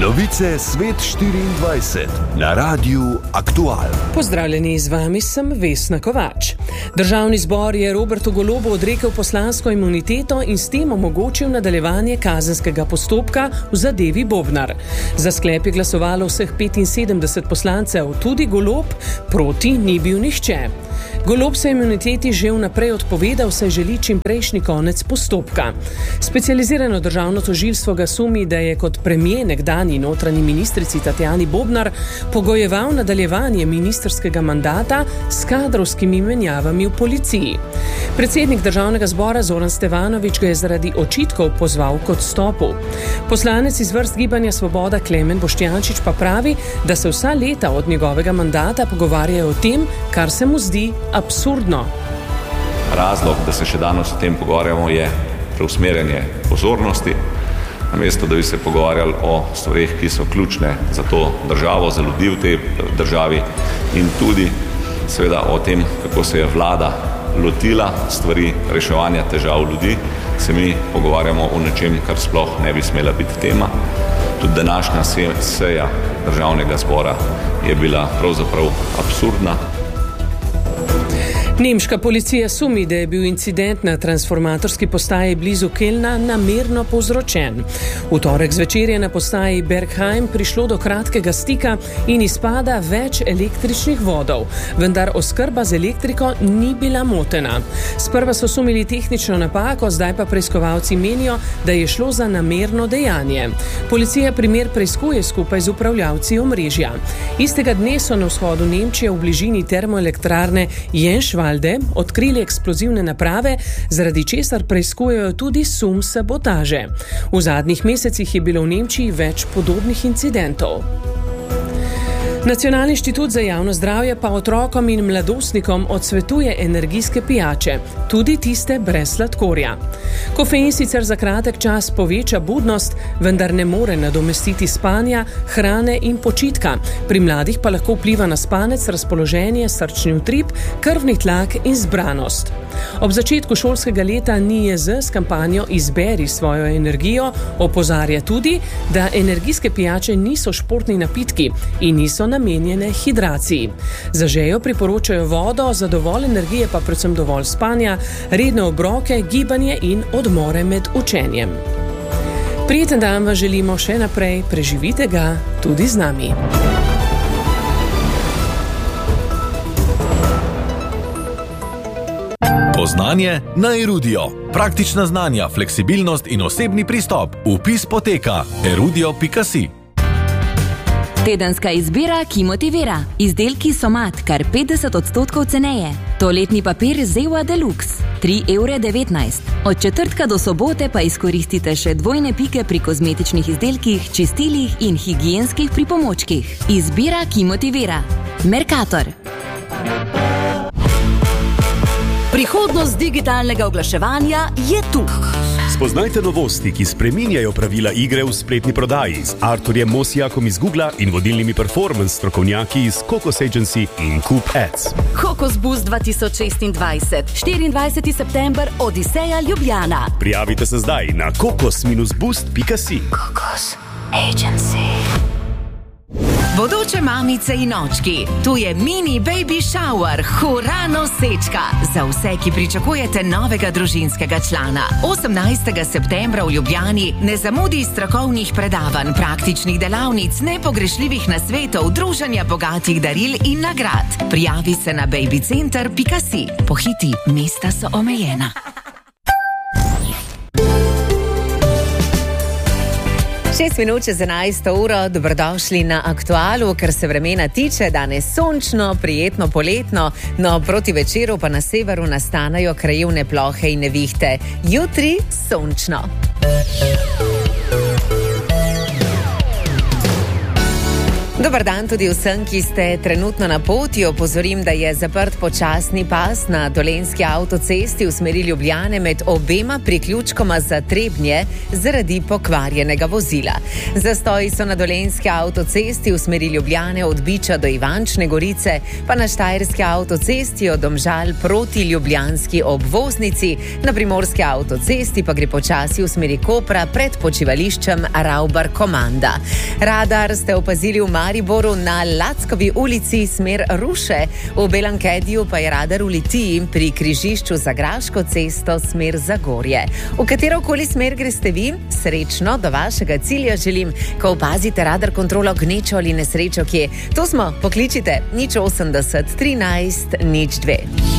Novice Svet 24 na Radiu Aktual. Pozdravljeni, z vami sem Vesna Kovač. Državni zbor je Robertu Golobu odrekel poslansko imuniteto in s tem omogočil nadaljevanje kazenskega postopka v zadevi Bobnar. Za sklep je glasovalo vseh 75 poslancev, tudi Golob, proti ni bil nihče. Golob se imuniteti že vnaprej odpovedal, saj želi čimprejšnji konec postopka. Specializirano državno tožilstvo ga sumi, da je kot premier nekdanji notranji ministrici Tatjani Bobnar pogojeval nadaljevanje ministrskega mandata s kadrovskimi menjavami v policiji. Predsednik državnega zbora Zoran Stevanović ga je zaradi očitkov pozval k odstopu. Poslanec iz vrst Gibanja Svoboda Klemen Boštjančič pa pravi, da se vsa leta od njegovega mandata pogovarjajo o tem, kar se mu zdi absurdno. Razlog, da se še danes o tem pogovarjamo, je preusmerjanje pozornosti, namesto da bi se pogovarjali o stvareh, ki so ključne za to državo, za ljudi v tej državi in tudi seveda o tem, kako se je vlada lotila stvari reševanja težav ljudi, se mi pogovarjamo o nečem, kar sploh ne bi smela biti tema. Tudi današnja seja državnega zbora je bila pravzaprav absurdna. Nemška policija sumi, da je bil incident na transformatorski postaji blizu Kelna namerno povzročen. V torek zvečer je na postaji Bergheim prišlo do kratkega stika in izpada več električnih vodov, vendar oskrba z elektriko ni bila motena. Sprva so sumili tehnično napako, zdaj pa preiskovalci menijo, da je šlo za namerno dejanje. Policija primer preiskuje skupaj z upravljavci omrežja. Istega dne so na vzhodu Nemčije v bližini termoelektrarne Jenschwalde odkrili eksplozivne naprave, zaradi česar preiskujejo tudi sum sabotaže. V zadnjih mesecih je bilo v Nemčiji več podobnih incidentov. Nacionalni inštitut za javno zdravje pa otrokom in mladostnikom odsvetuje energijske pijače, tudi tiste brez sladkorja. Kofein sicer za kratek čas poveča budnost, vendar ne more nadomestiti spanja, hrane in počitka. Pri mladih pa lahko vpliva na spanec, razpoloženje, srčni utrip, krvni tlak in zbranost. Ob začetku šolskega leta NIJZ s kampanjo Izberi svojo energijo opozarja tudi, da energijske pijače niso športni napitki in niso namenjene hidraciji. Za žejo priporočajo vodo, za dovolj energije pa predvsem dovolj spanja, redne obroke, gibanje in odmore med učenjem. Prijeten dan vam želimo še naprej, preživite ga tudi z nami. Poznanje na Erudio. Praktična znanja, fleksibilnost in osebni pristop. Vpis poteka erudio.si. Tedenska izbira, ki motivira. Izdelki Somat, kar 50% ceneje. Toaletni papir Zewa Deluxe, 3,19 €. Od četrtka do sobote pa izkoristite še dvojne pike pri kozmetičnih izdelkih, čistilih in higienskih pripomočkih. Izbira, ki motivira. Mercator. Prihodnost digitalnega oglaševanja je tu. Spoznajte novosti, ki spreminjajo pravila igre v spletni prodaji z Arturjem Mosijakom iz Googla in vodilnimi performance strokovnjaki iz Kokos Agency in Coop Ads. Kokos Boost 2026, 24. september, Odiseja Ljubljana. Prijavite se zdaj na kokos-boost.si. Kokos Agency. Bodoče mamice in očki, tu je mini baby shower, hura nosečka. Za vse, ki pričakujete novega družinskega člana. 18. septembra v Ljubljani ne zamudi strokovnih predavanj, praktičnih delavnic, nepogrešljivih nasvetov, druženja bogatih daril in nagrad. Prijavi se na babycenter.si. Pohiti, mesta so omejena. 6 minut čez 11 uro, dobrodošli na Aktualu, ker se vremena tiče, danes sončno, prijetno poletno, no proti večeru pa na severu nastanejo krajevne plohe in nevihte. Jutri sončno. Dobar dan tudi vsem, ki ste trenutno na poti. Opozorim, da je zaprt počasni pas na Dolenjski avtocesti v smeri Ljubljane med obema priključkoma za Trebnje zaradi pokvarjenega vozila. Zastoji so na Dolenjski avtocesti v smeri Ljubljane od Biča do Ivančne Gorice, pa na Štajerski avtocesti od Domžal proti ljubljanski obvoznici, na Primorski avtocesti pa gre počasi v smeri Kopra pred počivališčem Ravbar Komanda. Radar ste opazili v Mariboru na Lackovi ulici smer Ruše, v Belankediju pa je radar v Litiji pri križišču za Graško cesto smer Zagorje. V katero koli smer greste vi? Srečno do vašega cilja želim, ko opazite radar kontrolo gnečo ali nesrečo kje. To smo, pokličite 080 13 02.